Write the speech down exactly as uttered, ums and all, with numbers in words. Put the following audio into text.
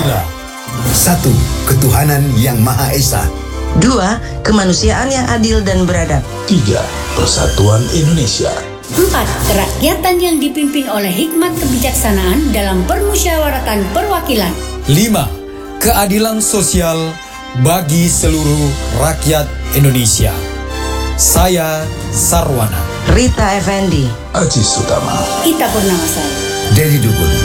Pancasila. Satu, ketuhanan yang Maha Esa. Dua, kemanusiaan yang adil dan beradab. Tiga, persatuan Indonesia. Empat, kerakyatan yang dipimpin oleh hikmat kebijaksanaan dalam permusyawaratan perwakilan. Lima, keadilan sosial bagi seluruh rakyat Indonesia. Saya Sarwana. Rita Effendi. Aziz Utama. Ita Purnamasari. Dedi Dukun.